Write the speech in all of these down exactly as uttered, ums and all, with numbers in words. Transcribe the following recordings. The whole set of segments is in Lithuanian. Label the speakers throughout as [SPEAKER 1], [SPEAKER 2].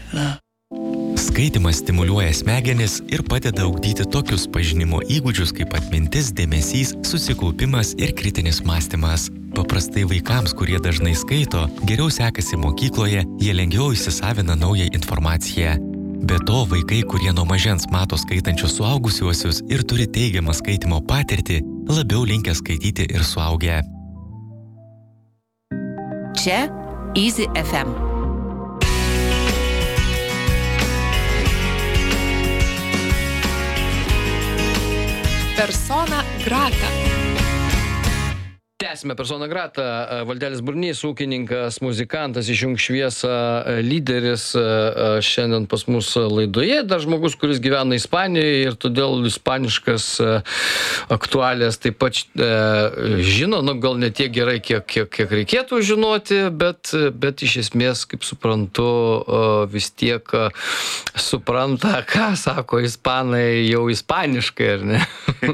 [SPEAKER 1] Skaitimas stimuliuoja smegenis ir padeda ugdyti tokius pažinimo įgūdžius kaip atmintis, dėmesys, susikaupimas ir kritinis mąstymas. Paprastai vaikams, kurie dažnai skaito, geriau sekasi mokykloje, jie lengviau įsisavina naują informaciją. Be to, vaikai, kurie nuo mažens mato skaitančius suaugusiuosius ir turi teigiamą skaitimo patirtį, labiau linkę skaityti ir suaugę.
[SPEAKER 2] Čia Easy F M. Persona grata.
[SPEAKER 3] Tęsime Persona grata. Valdelis Burnys, ūkininkas, muzikantas, Išjunk šviesą lyderis, šiandien pas mus laidoje. Dar žmogus, kuris gyvena Ispanijoje ir todėl ispaniškas aktualijas taip pat žino, nu gal ne tiek gerai, kiek, kiek, kiek reikėtų žinoti, bet, bet iš esmės, kaip suprantu, vis tiek supranta, ką sako ispanai jau ispaniškai, ar ne?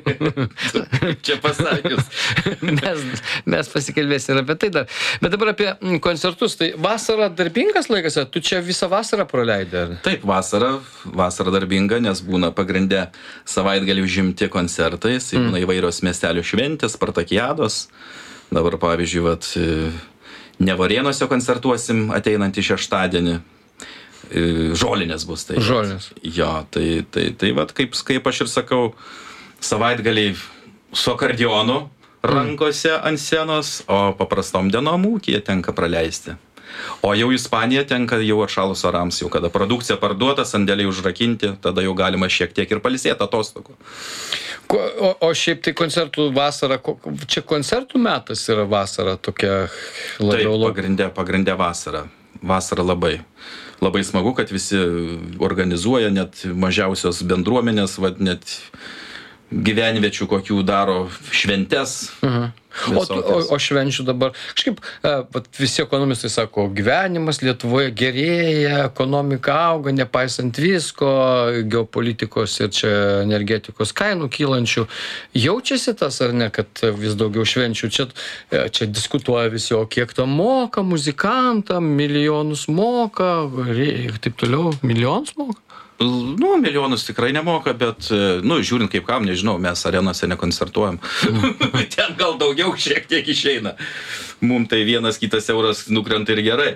[SPEAKER 4] Čia pasakius.
[SPEAKER 3] Mes Mes pasikalbėsime apie tai dar. Bet dabar apie koncertus. Tai vasara darbingas laikas? Tu čia visą vasarą praleidai?
[SPEAKER 4] Taip, vasara, vasara darbinga, nes būna pagrinde savaitgalį užimti koncertai, mm. būna įvairios miestelių šventės, spartakiados. Dabar, pavyzdžiui, vat, Nevarėnuose koncertuosim ateinantį šeštadienį. Žolinės bus tai.
[SPEAKER 3] Žolinės.
[SPEAKER 4] Jo, tai, tai, tai vat, kaip, kaip aš ir sakau, savaitgaliai su akordeonu rankose ant scenos, o paprastom dienom ūkyje tenka praleisti. O jau Ispanija tenka jau atšalus orams, jau kada produkcija parduota, sandėliai užrakinti, tada jau galima šiek tiek ir pailsėti atostogų.
[SPEAKER 3] O, o šiaip tai koncertų vasara, čia koncertų metas yra vasara tokia labiau...
[SPEAKER 4] Taip, pagrindė, pagrindė vasara. Vasara labai. Labai smagu, kad visi organizuoja, net mažiausios bendruomenės, vad net... gyvenviečių kokių daro šventes.
[SPEAKER 3] Uh-huh. O, o, o švenčių dabar, kažkaip vat, visi ekonomistai sako, gyvenimas Lietuvoje gerėja, ekonomika auga, nepaisant visko, geopolitikos ir čia energetikos kainų kylančių. Jaučiasi tas ar ne, kad vis daugiau švenčių? Čia, čia diskutuoja visi, o kiek tam moka muzikantam, milijonus moka, ir taip toliau, milijonus moka?
[SPEAKER 4] Nu, milijonus tikrai nemoka, bet, nu, žiūrint kaip kam, nežinau, mes arenose nekoncertuojam. Ten gal daugiau šiek tiek išeina. Mums tai vienas kitas euras nukrenta ir gerai.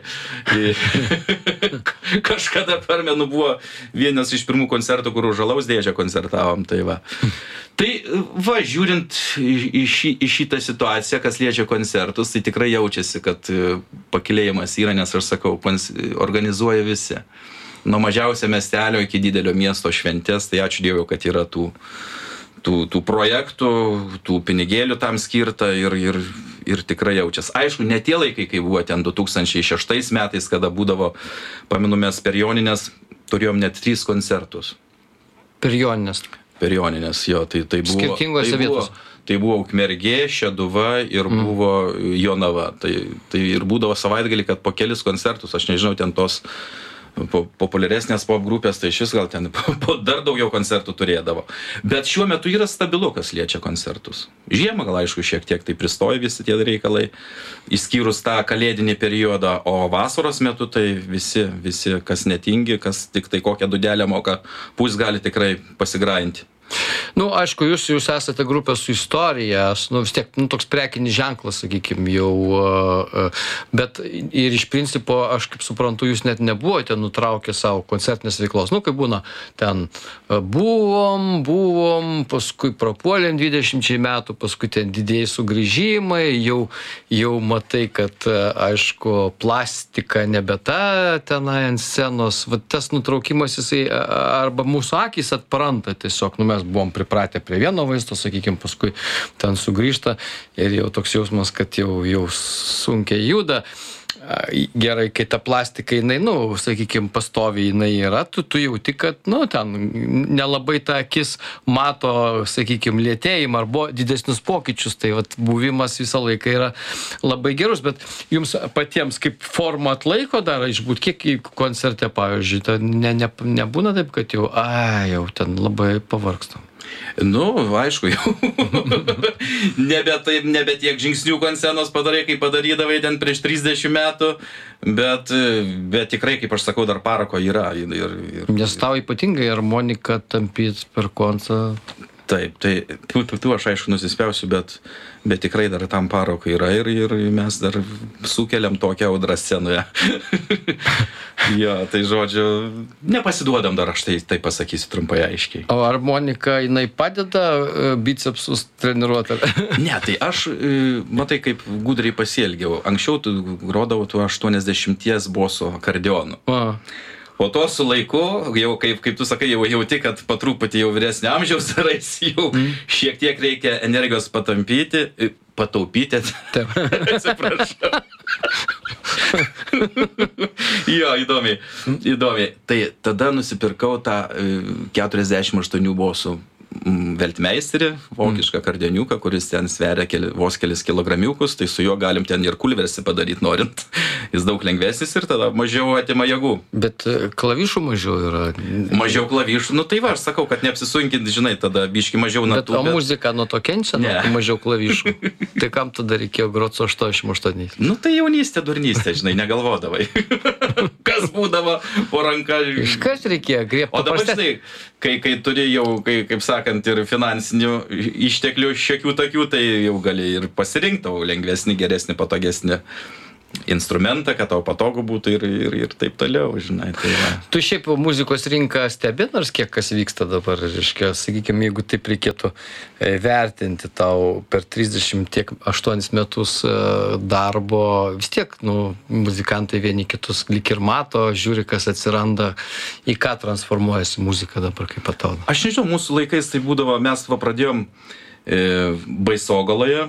[SPEAKER 4] Kažkada permenu buvo vienas iš pirmų koncertų, kur už alaus dėžę koncertavom, tai va. Tai va, žiūrint į, šį, į šitą situaciją, kas liečia koncertus, tai tikrai jaučiasi, kad pakilėjimas yra, nes aš sakau, organizuoja visi. Nuo mažiausio miestelio iki didelio miesto šventės, tai ačiū Dievui, kad yra tų, tų, tų projektų, tų pinigėlių tam skirta ir, ir, ir tikrai jaučiasi. Aišku, ne tie laikai, kai buvo ten du tūkstančiai šeštais metais, kada būdavo, pamenu, mes per Jonines turėjom net tris koncertus.
[SPEAKER 3] Per Jonines?
[SPEAKER 4] Per Jonines, jo, tai, tai buvo...
[SPEAKER 3] Skirtingose
[SPEAKER 4] tai
[SPEAKER 3] vietose?
[SPEAKER 4] Buvo, tai buvo Ukmergė, Šeduva ir mm. buvo Jonava. Tai, tai ir būdavo savaitgalį, kad po kelis koncertus, aš nežinau, ten tos... populiaresnės pop grupės, tai šis gal ten dar daugiau koncertų turėdavo. Bet šiuo metu yra stabilu, kas liečia koncertus. Žiemą gal aišku šiek tiek tai pristoja visi tie reikalai, išskyrus tą kalėdinį periodą, o vasaros metu tai visi, visi kas netingi, kas tik tai kokią dudelę moka, pus gali tikrai pasigrainti.
[SPEAKER 3] Nu, aišku, jūs, jūs esate grupė su istorija, nu, vis tiek, nu, toks prekinis ženklas, sakykime, jau, bet ir iš principo, aš kaip suprantu, jūs net nebuvote nutraukę savo koncertinės veiklos. Nu, kaip būna, ten buvom, buvom, paskui prapuolėm dvidešimčiai metų, paskui ten didėjai sugrįžimai, jau, jau matai, kad, aišku, plastika nebe ta tenai ant scenos, va, tas nutraukimas, jisai, arba mūsų akys atpranta tiesiog, nu, mes buvom pripratę prie vieno vaizdo, sakykime, paskui ten sugrįžta ir jau toks jausmas, kad jau, jau sunkiai juda. Gerai, kai ta plastika, jinai, nu, sakykime, pastoviai jinai yra, tu, tu jauti, kad, nu, ten nelabai ta akis mato, sakykime, lėtėjimą arba didesnius pokyčius, tai vat, buvimas visą laiką yra labai gerus, bet jums patiems kaip forma atlaiko dar išbūt, kiek koncerte, pavyzdžiui, ta, ne, ne, nebūna taip, kad jau, a, jau ten labai pavargstam.
[SPEAKER 4] Nu, aišku, jau. nebe, taip, nebe tiek žingsnių ant scenos padarai, kaip padarydavai ten prieš trisdešimt metų, bet, bet tikrai, kaip aš sakau, dar parako yra. Ir, ir,
[SPEAKER 3] Nes tau ypatingai harmoniką tampyt per koncą.
[SPEAKER 4] Taip, tai tu, tu, tu aš aišku nusispjausiu, bet, bet tikrai dar tam parako yra ir, ir mes dar sukeliam tokią audrą scenoje. jo, tai žodžiu, nepasiduodam dar, aš tai, tai pasakysiu trumpai aiškiai.
[SPEAKER 3] O harmonika, jinai padeda bicepsus treniruoti?
[SPEAKER 4] ne, tai aš, matai, kaip gudriai pasielgiau. Anksčiau tu grodavau tu aštuoniasdešimties bosų akordeonu.
[SPEAKER 3] O.
[SPEAKER 4] Po to su laiku, jau kaip, kaip tu sakai, jau jauti, kad patruputį jau vyresnio amžiaus darais, jau mm. šiek tiek reikia energijos patampyti, pataupyti. Taip. Atsiprašau. jo, įdomiai, įdomiai. Tai tada nusipirkau tą keturiasdešimt aštuonių bosų veltmeisterį, vokišką akordeoniuką, kuris ten sveria keli, vos kelis kilogramiukus, tai su juo galim ten ir kulversį padaryti norint. Jis daug lengvesnis ir tada mažiau atima jėgų.
[SPEAKER 3] Bet klavišų mažiau yra.
[SPEAKER 4] Mažiau klavišų, nu tai va, aš sakau, kad neapsisunkinti, žinai, tada biški mažiau natų.
[SPEAKER 3] Bet o muzika nuo to kenčia, nuo mažiau klavišų. Tai kam tada reikėjo grot su aštuoniasdešimt aštuoniais?
[SPEAKER 4] Nu tai jaunystė, durnystė, žinai, negalvodavai. Kas būdavo po ranka.
[SPEAKER 3] Kas reikėjo griebti?
[SPEAKER 4] O dabar, žinai, kai, kai turi jau, kai, kaip sakant, ir finansinių išteklių šiokių tokių, tai jau gali ir pasirinkti lengvesnį, geresnį, patogesnį instrumentą, kad tau patogu būtų ir, ir, ir taip toliau, žinai. Tai va.
[SPEAKER 3] Tu šiaip muzikos rinką stebi, nors kiek kas vyksta dabar, reiškia, sakykime, jeigu taip reikėtų vertinti tau per trisdešimt aštuonis metus darbo, vis tiek, nu, muzikantai vieni kitus lyg ir mato, žiūri, kas atsiranda, į ką transformuojasi muzika dabar, kaip atrodo.
[SPEAKER 4] Aš nežinau, mūsų laikais tai būdavo, mes va pradėjom e, Baisogaloje,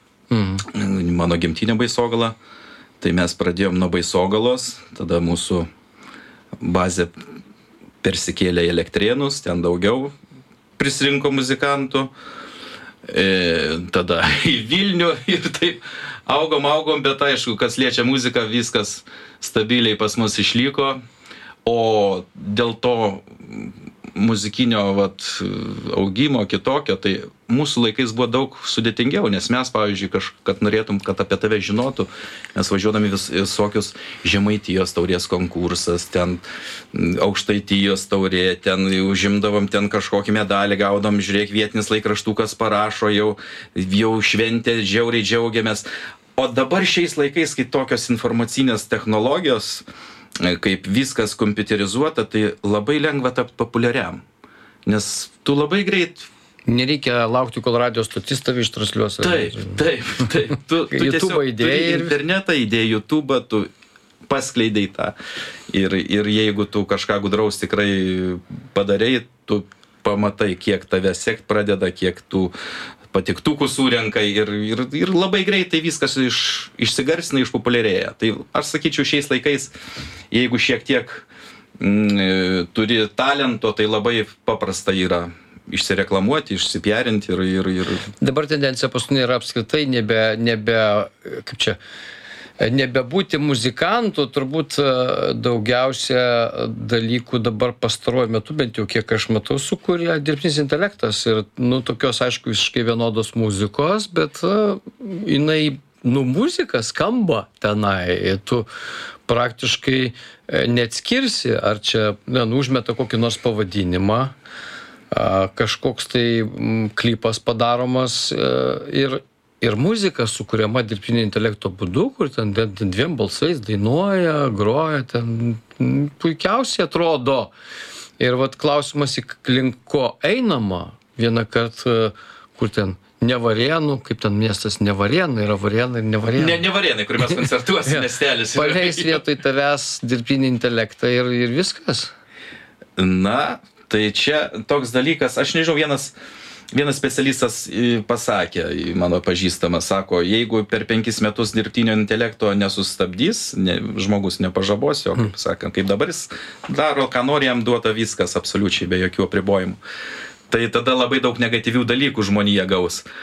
[SPEAKER 4] mm. mano gimtinė Baisogala. Tai mes pradėjom nuo Baisogalos, tada mūsų bazė persikėlė į Elektrėnus, ten daugiau prisirinko muzikantų, e, tada į Vilnių ir taip augom, augom, bet aišku, kas liečia muziką, viskas stabiliai pas mus išliko, o dėl to muzikinio vat, augimo kitokio, tai mūsų laikais buvo daug sudėtingiau, nes mes, pavyzdžiui, kaž, kad norėtum, kad apie tave žinotų, mes važiuodami vis, visokius Žemaitijos taurės konkursas, ten Aukštaitijos taurė, ten užimdavom ten kažkokį medalį, gaudom, žiūrėk, vietinis laikraštukas parašo, jau, jau šventė, žiauriai džiaugiamės. O dabar šiais laikais, kai tokios informacinės technologijos, kaip viskas kompiuterizuota, tai labai lengva tapti populiariam. Nes tu labai greit...
[SPEAKER 3] Nereikia laukti, kol radijos stotis tave ištransliuos.
[SPEAKER 4] Taip, taip, taip. Tu, tu tiesiog turi internetą, įdėjai YouTube, tu paskleidai tą. Ir, ir jeigu tu kažką gudraus tikrai padarei, tu pamatai, kiek tave sekt pradeda, kiek tu patiktukų surenkai ir, ir, ir labai greitai viskas iš, išsigarsina, išpopuliarėja. Tai aš sakyčiau, šiais laikais, jeigu šiek tiek mm, turi talento, tai labai paprasta yra išsireklamuoti, išsipiarinti ir, ir, ir...
[SPEAKER 3] Dabar tendencija paskutinė yra apskritai nebe, nebe, kaip čia, nebebūti muzikantų, turbūt daugiausia dalykų dabar pastaruoju metu, bent jau kiek aš matau, sukuria dirbtinis intelektas ir, nu, tokios, aišku, visiškai vienodos muzikos, bet jinai, nu, muzika skamba tenai, tu praktiškai neatskirsi, ar čia, ne, nu, užmeta kokį nors pavadinimą, kažkoks tai klipas padaromas ir Ir muzika sukuriama dirbtinio intelekto būdu, kur ten dviem balsais dainuoja, groja, ten puikiausiai atrodo. Ir vat klausimas, link ko einama, vieną kartą, kur ten Nevarėnų, kaip ten miestas Nevarėnai, yra Varėnai ir Nevarėnai.
[SPEAKER 4] Ne, Nevarėnai, kur mes koncertuosim, miestelis.
[SPEAKER 3] Paleis vietoj tavęs dirbtinį intelektą ir, ir viskas.
[SPEAKER 4] Na, tai čia toks dalykas, aš nežinau, vienas... Vienas specialistas pasakė, mano pažįstamas, sako, jeigu per penkis metus dirbtinio intelekto nesustabdys, ne, žmogus nepažabos jo, kaip sakant, kaip dabar jis daro, ką nori, jam duota viskas absoliučiai be jokių apribojimų. Tai tada labai daug negatyvių dalykų žmonija gaus.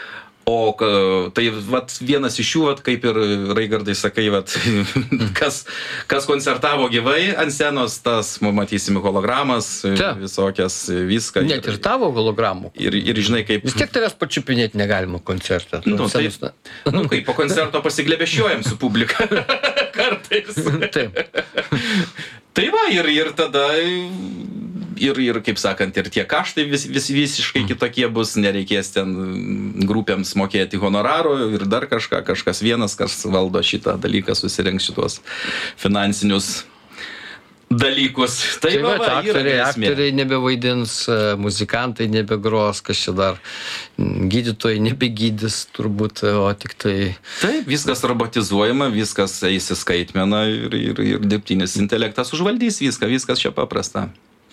[SPEAKER 4] O tai vat, vienas iš jų, vat, kaip ir Raigardai sakai, vat, kas, kas koncertavo gyvai ant scenos, tas matysime hologramas,
[SPEAKER 3] Ta.
[SPEAKER 4] visokias, viską.
[SPEAKER 3] Net ir tavo hologramų.
[SPEAKER 4] Ir, ir žinai, kaip...
[SPEAKER 3] Vis tiek tavęs pačiupinėti negalima koncerte.
[SPEAKER 4] Nu, tai, nu, kaip po koncerto pasiglebėšiojam su publika kartais.
[SPEAKER 3] Taip.
[SPEAKER 4] Tai va, ir, ir tada... Ir, ir, kaip sakant, ir tie kaštai vis, vis, visiškai kitokie bus, nereikės ten grupėms mokėti honoraro ir dar kažką, kažkas vienas, kas valdo šitą dalyką, susirenks šitos finansinius dalykus. Tai,
[SPEAKER 3] Tai
[SPEAKER 4] va,
[SPEAKER 3] va,
[SPEAKER 4] va,
[SPEAKER 3] aktoriai, aktoriai nebevaidins, muzikantai nebegros, kas čia dar, gydytojai nebegydys turbūt, o tik tai...
[SPEAKER 4] Taip, viskas robotizuojama, viskas eis į skaitmeną ir, ir, ir dirbtinis intelektas užvaldys viską, viskas čia paprasta.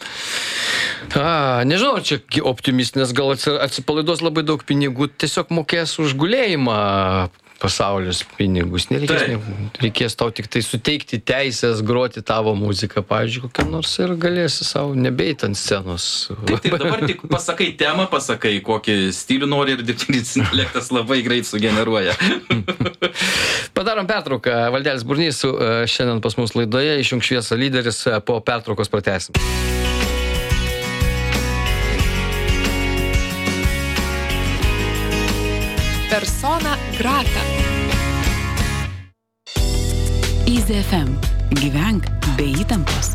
[SPEAKER 3] A, nežinau, čia optimistinės, gal atsipalaiduos labai daug pinigų, tiesiog mokės už gulėjimą pasaulis pinigus. Nereikės, ne, reikės tau tik tai suteikti teisės groti tavo muziką, pavyzdžiui, kokią nors ir galėsi savo nebeit ant scenos.
[SPEAKER 4] Taip, taip, dabar tik pasakai temą, pasakai, kokį stilių nori ir dirbtinis intelektas labai greit sugeneruoja.
[SPEAKER 3] Padarom pertrauką. Valdelis Burnys šiandien pas mus laidoje, Išjunk šviesą lyderis, po pertraukos pratęsim.
[SPEAKER 2] Persona grata.
[SPEAKER 5] Easy F M. Gyvenk be įtampos.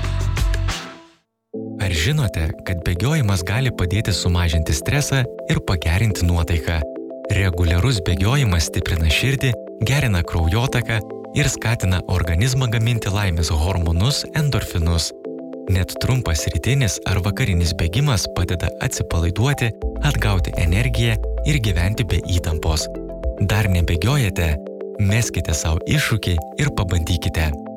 [SPEAKER 1] Ar žinote, kad bėgiojimas gali padėti sumažinti stresą ir pagerinti nuotaiką? Reguliarus bėgiojimas stiprina širdį, gerina kraujotaką ir skatina organizmą gaminti laimės hormonus endorfinus. Net trumpas rytinis ar vakarinis bėgimas padeda atsipalaiduoti, atgauti energiją ir gyventi be įtampos. Dar nebėgiojate? Meskite savo iššūkį ir pabandykite.